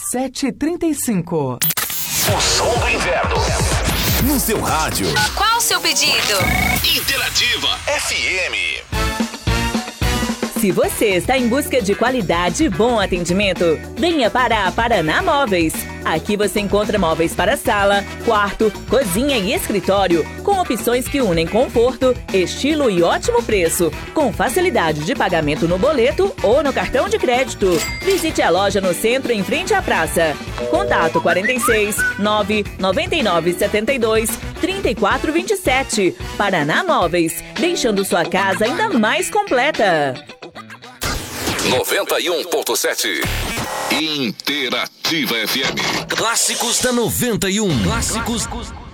7h35. O som do inverno. No seu rádio. Qual o seu pedido? Interativa FM. Se você está em busca de qualidade e bom atendimento, venha para a Paraná Móveis. Aqui você encontra móveis para sala, quarto, cozinha e escritório, com opções que unem conforto, estilo e ótimo preço, com facilidade de pagamento no boleto ou no cartão de crédito. Visite a loja no centro, em frente à praça. Contato 46 999 72 34 27. Paraná Móveis, deixando sua casa ainda mais completa. 91.7 Interativa FM. Clássicos da 91. Clássicos